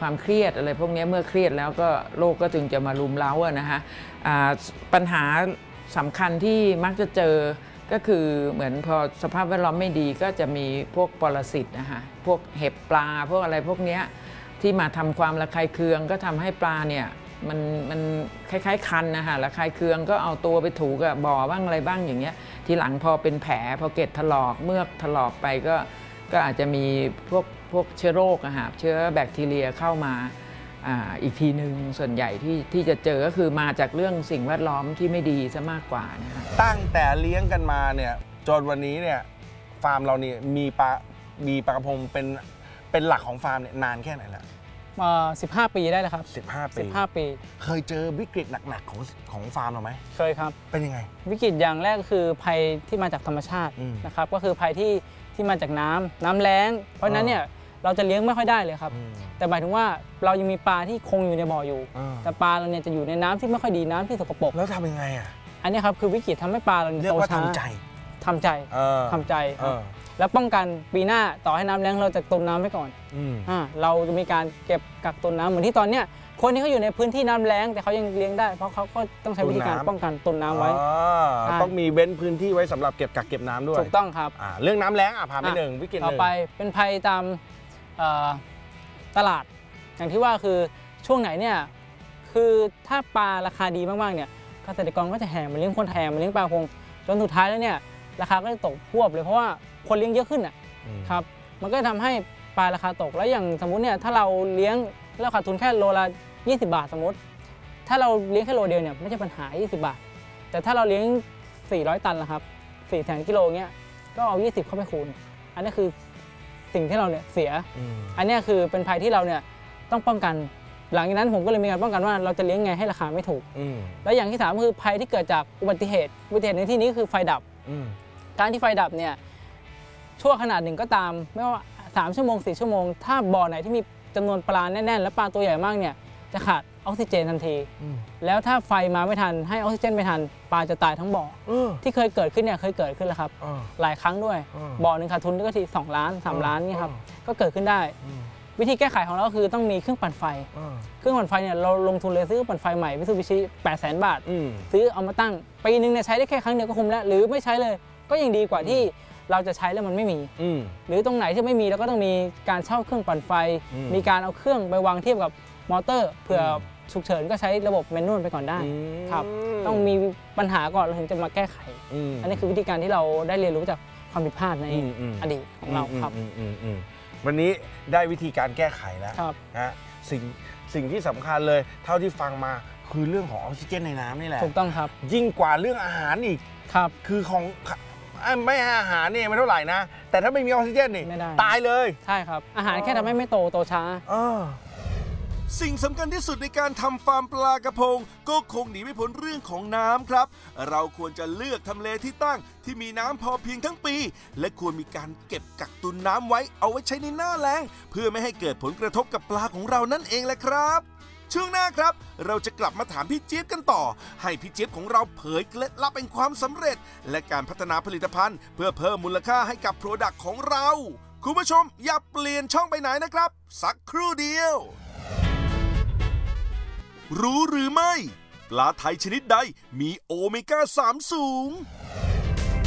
ความเครียดอะไรพวกนี้เมื่อเครียดแล้วก็โรคก็จึงจะมารุมเร้านะคะปัญหาสำคัญที่มักจะเจอก็คือเหมือนพอสภาพแวดล้อมไม่ดีก็จะมีพวกปรสิตนะคะพวกเห็บปลาพวกอะไรพวกนี้ที่มาทำความระคายเคืองก็ทำให้ปลาเนี่ยมันคล้ายๆคันนะคะระคายเคืองก็เอาตัวไปถูกับบ่อบ้างอะไรบ้างอย่างเงี้ยทีหลังพอเป็นแผลพอเกล็ดถลอกเมือกถลอกไปก็อาจจะมีพวกเชื้อโรคอะค่ะเชื้อแบคทีเรียเข้ามาอีกทีหนึ่งส่วนใหญ่ที่จะเจอก็คือมาจากเรื่องสิ่งแวดล้อมที่ไม่ดีซะมากกว่านะคะตั้งแต่เลี้ยงกันมาเนี่ยจนวันนี้เนี่ยฟาร์มเราเนี่ยมีปลากระพงเป็นหลักของฟาร์มเนี่ยนานแค่ไหนแล้ว 15 ปีได้แล้วครับ15 ปีเคยเจอวิกฤตหนักๆของฟาร์มเราไหมเคยครับเป็นยังไงวิกฤตอย่างแรกก็คือภัยที่มาจากธรรมชาตินะครับก็คือภัยที่มาจากน้ำแล้งเพราะนั้นเนี่ยเราจะเลี้ยงไม่ค่อยได้เลยครับแต่หมายถึงว่าเรายังมีปลาที่คงอยู่ในบ่ออยู่แต่ปลาเราเนี่ยจะอยู่ในน้ำที่ไม่ค่อยดีน้ำที่สกปรกแล้วทำยังไงอ่ะอันนี้ครับคือวิกฤตทำให้ปลาเราโตช้าทำใจแล้วป้องกันปีหน้าต่อให้น้ำแล้งเราจะตุนน้ำไว้ก่อนเราจะมีการเก็บกักตุนน้ำเหมือนที่ตอนเนี้ยคนที่เขาอยู่ในพื้นที่น้ำแล้งแต่เขายังเลี้ยงได้เพราะเขาก็ต้องใช้วิธีการป้องกันตุนน้ำไว้ต้องมีเว้นพื้นที่ไว้สำหรับเก็บกักเก็บน้ำด้วยถูกต้องครับเรื่องน้ำแล้งผ่านไปหนึ่งวิกฤตต่อไปเป็นภัยตามตลาดอย่างที่ว่าคือช่วงไหนเนี่ยคือถ้าปลาราคาดีมากๆเนี่ยเกษตรกรก็จะแห่มาเลี้ยงคนแห่มาเลี้ยงปลาพงจนสุดท้ายแล้วเนี่ยราคาก็จะตกพวบเลยเพราะว่าคนเลี้ยงเยอะขึ้นครับมันก็ทำให้ปลาราคาตกแล้วอย่างสมมุติเนี่ยถ้าเราเลี้ยงแล้วขาดทุนแค่โลละ20 บาทสมมติถ้าเราเลี้ยงแค่โลเดียวเนี่ยไม่ใช่ปัญหา20 บาทแต่ถ้าเราเลี้ยง400 ตันละครับ400,000 กิโลเงี้ยก็เอา20เข้าไปคูณอันนี้คือสิ่งที่เราเนี่ยเสียอันนี้คือเป็นภัยที่เราเนี่ยต้องป้องกันหลังจากนั้นผมก็เลยมีการป้องกันว่าเราจะเลี้ยงไงให้ราคาไม่ถูกและอย่างที่3คือภัยที่เกิดจากอุบัติเหตุในที่นี้คือไฟดับการที่ไฟดับเนี่ยชั่วขนาดหนึ่งก็ตามไม่ว่า3 ชั่วโมง4 ชั่วโมงถ้าบ่อไหนที่มีจำนวนปลาแน่นๆและปลาตัวใหญ่มากเนี่ยจะขาดออกซิเจนทันทีแล้วถ้าไฟมาไม่ทันให้ออกซิเจนไม่ทันปลาจะตายทั้งบ่อที่เคยเกิดขึ้นเนี่ยเคยเกิดขึ้นแล้วครับหลายครั้งด้วยบ่อหนึ่งขาดทุนก็ที2 ล้าน3 ล้านนี่ครับก็เกิดขึ้นได้วิธีแก้ไขของเราคือต้องมีเครื่องปั่นไฟเครื่องปั่นไฟเนี่ยเราลงทุนเลยซื้อปั่นไฟใหม่มิตซูบิชิ800,000 บาทซื้อเอามาตั้งปีนึงเนี่ยใช้ได้แค่ครั้งเดียวก็คุ้มแล้วหรือไม่ใช้เลยก็ยังดีกว่าที่เราจะใช้แล้วมันไม่มีหรือตรงไหนที่ไม่มีเราก็ต้องมีการเช่าเครื่องปั่นไฟมีการเอาเครื่องไปวางเทียบกับมอเตอร์เผื่อฉุกเฉินก็ใช้ระบบแมนนวลไปก่อนได้ครับต้องมีปัญหาก่อนเราถึงจะมาแก้ไขอันนี้คือวิธีการที่เราได้เรียนรู้จากความผิดพลาดในอดีตของเราครับวันนี้ได้วิธีการแก้ไขแล้วนะสิ่งที่สำคัญเลยเท่าที่ฟังมาคือเรื่องของออกซิเจนในน้ำนี่แหละถูกต้องครับยิ่งกว่าเรื่องอาหารอีกครับคือของไม่อาหารนี่ไม่เท่าไหร่นะแต่ถ้าไม่มีออกซิเจนนี่ตายเลยใช่ครับอาหารแค่ทำให้ไม่โตช้าสิ่งสำคัญที่สุดในการทำฟาร์มปลากระพงก็คงหนีไม่พ้นเรื่องของน้ำครับเราควรจะเลือกทำเลที่ตั้งที่มีน้ำพอเพียงทั้งปีและควรมีการเก็บกักตุนน้ำไว้เอาไว้ใช้ในหน้าแล้งเพื่อไม่ให้เกิดผลกระทบกับปลาของเรานั่นเองแหละครับช่วงหน้าครับเราจะกลับมาถามพี่เจี๊ยบกันต่อให้พี่เจี๊ยบของเราเผยเคล็ดลับแห่งความสำเร็จและการพัฒนาผลิตภัณฑ์เพื่อเพิ่มมูลค่าให้กับโปรดักต์ของเราคุณผู้ชมอย่าเปลี่ยนช่องไปไหนนะครับสักครู่เดียวรู้หรือไม่ปลาไทยชนิดใดมีโอเมก้า 3 สูง